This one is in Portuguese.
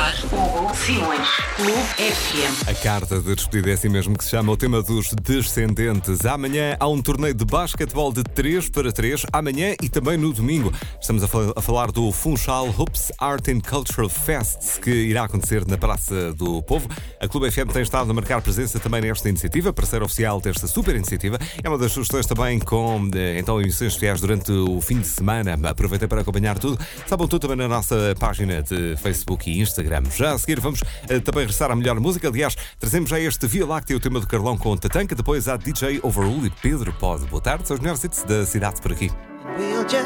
apresentar Hugo Simões, Clube FM. A carta de despedida é assim mesmo que se chama, o tema dos descendentes. Amanhã há um torneio de basquetebol de 3x3, amanhã e também no domingo. Estamos a falar do Funchal Hoops Art and Cultural Fest, que irá acontecer na Praça do Povo. A Clube FM tem estado a marcar presença também nesta iniciativa, parceiro oficial desta super iniciativa. É uma das sugestões também com emissões especiais durante o fim de semana. Aproveitei para acompanhar tudo. Sabem tudo também na nossa página de Facebook e Instagram. Já a seguir vamos também regressar à melhor música. Aliás, trazemos já este Via Láctea, o tema do Carlão com Tatanka. Depois há DJ Overrule e Pedro Pod. Boa tarde, são os melhores hits da cidade por aqui.